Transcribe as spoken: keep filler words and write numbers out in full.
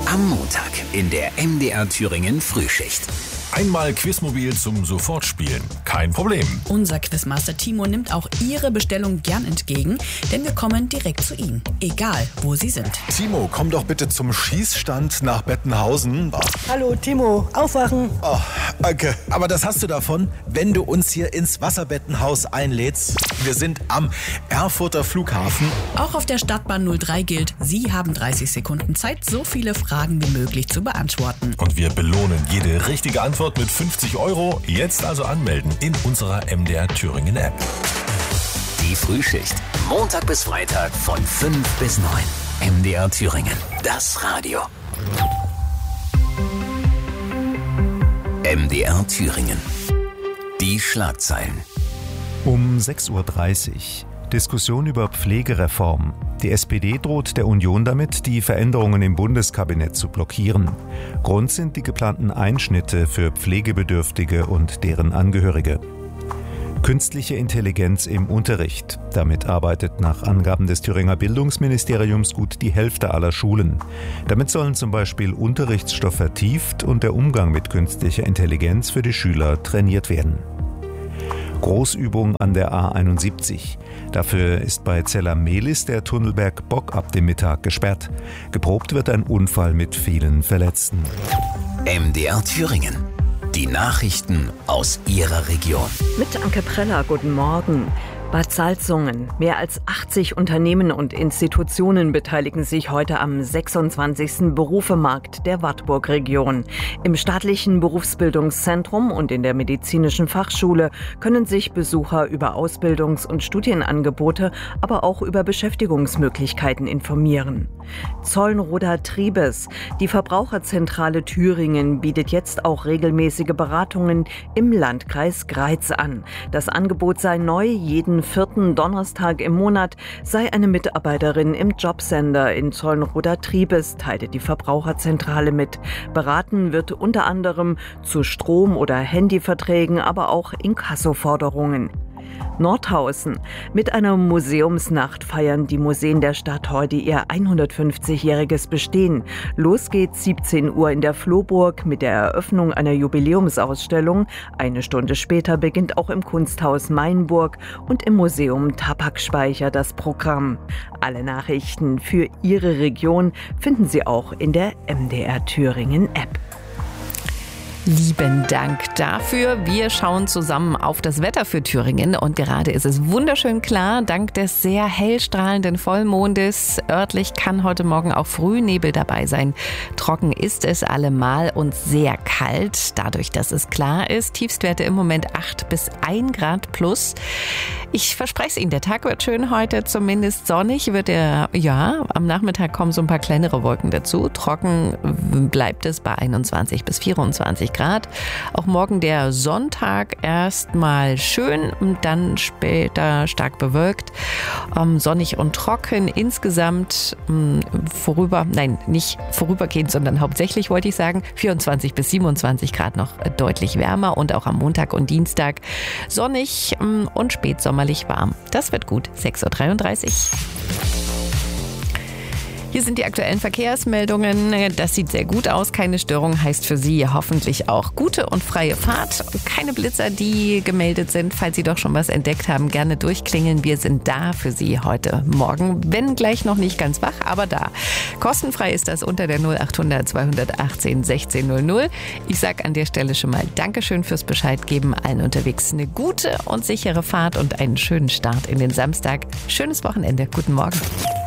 Am Montag in der M D R Thüringen Frühschicht. Einmal Quizmobil zum Sofortspielen. Kein Problem. Unser Quizmaster Timo nimmt auch Ihre Bestellung gern entgegen, denn wir kommen direkt zu Ihnen, egal wo Sie sind. Timo, komm doch bitte zum Schießstand nach Bettenhausen. Oh. Hallo Timo, aufwachen. Oh, danke. Aber das hast du davon, wenn du uns hier ins Wasserbettenhaus einlädst. Wir sind am Erfurter Flughafen. Auch auf der Stadtbahn null drei gilt, Sie haben dreißig Sekunden Zeit, so viele Fragen wie möglich zu beantworten. Und wir belohnen jede richtige Antwort mit fünfzig Euro. Jetzt also anmelden in unserer M D R Thüringen App. Die Frühschicht. Montag bis Freitag von fünf bis neun. M D R Thüringen. Das Radio. M D R Thüringen. Die Schlagzeilen. Um sechs Uhr dreißig. Diskussion über Pflegereform. Die S P D droht der Union damit, die Veränderungen im Bundeskabinett zu blockieren. Grund sind die geplanten Einschnitte für Pflegebedürftige und deren Angehörige. Künstliche Intelligenz im Unterricht. Damit arbeitet nach Angaben des Thüringer Bildungsministeriums gut die Hälfte aller Schulen. Damit sollen zum Beispiel Unterrichtsstoff vertieft und der Umgang mit künstlicher Intelligenz für die Schüler trainiert werden. Großübung an der A einundsiebzig. Dafür ist bei Zella-Mehlis der Tunnelberg Bock ab dem Mittag gesperrt. Geprobt wird ein Unfall mit vielen Verletzten. M D R Thüringen. Die Nachrichten aus Ihrer Region. Mit Anke Preller, guten Morgen. Bad Salzungen. Mehr als achtzig Unternehmen und Institutionen beteiligen sich heute am sechsundzwanzigsten Berufemarkt der Wartburg-Region. Im staatlichen Berufsbildungszentrum und in der medizinischen Fachschule können sich Besucher über Ausbildungs- und Studienangebote, aber auch über Beschäftigungsmöglichkeiten informieren. Zollenroda Triebes. Die Verbraucherzentrale Thüringen bietet jetzt auch regelmäßige Beratungen im Landkreis Greiz an. Das Angebot sei neu, jeden vierten Donnerstag im Monat sei eine Mitarbeiterin im Jobcenter in Zollenroda Triebes, teilte die Verbraucherzentrale mit. Beraten wird unter anderem zu Strom- oder Handyverträgen, aber auch Inkassoforderungen. Nordhausen. Mit einer Museumsnacht feiern die Museen der Stadt heute ihr hundertfünfzigjähriges Bestehen. Los geht's siebzehn Uhr in der Flohburg mit der Eröffnung einer Jubiläumsausstellung. Eine Stunde später beginnt auch im Kunsthaus Mainburg und im Museum Tabakspeicher das Programm. Alle Nachrichten für Ihre Region finden Sie auch in der M D R Thüringen App. Lieben Dank dafür. Wir schauen zusammen auf das Wetter für Thüringen und gerade ist es wunderschön klar, dank des sehr hellstrahlenden Vollmondes. Örtlich kann heute Morgen auch Frühnebel dabei sein. Trocken ist es allemal und sehr kalt, dadurch, dass es klar ist. Tiefstwerte im Moment acht bis ein Grad plus. Ich verspreche es Ihnen, der Tag wird schön heute, zumindest sonnig wird er, ja, am Nachmittag kommen so ein paar kleinere Wolken dazu. Trocken bleibt es bei einundzwanzig bis vierundzwanzig Grad. Auch morgen der Sonntag erstmal schön und dann später stark bewölkt. Ähm, sonnig und trocken insgesamt ähm, vorüber, nein, nicht vorübergehend, sondern hauptsächlich wollte ich sagen, vierundzwanzig bis siebenundzwanzig Grad noch deutlich wärmer und auch am Montag und Dienstag sonnig ähm, und spätsommerlich warm. Das wird gut, sechs Uhr dreiunddreißig. Hier sind die aktuellen Verkehrsmeldungen. Das sieht sehr gut aus. Keine Störung heißt für Sie hoffentlich auch gute und freie Fahrt. Keine Blitzer, die gemeldet sind. Falls Sie doch schon was entdeckt haben, gerne durchklingeln. Wir sind da für Sie heute Morgen. Wenn gleich noch nicht ganz wach, aber da. Kostenfrei ist das unter der null achthundert zweihundertachtzehn sechzehn null null. Ich sage an der Stelle schon mal Dankeschön fürs Bescheid geben. Allen unterwegs eine gute und sichere Fahrt und einen schönen Start in den Samstag. Schönes Wochenende. Guten Morgen.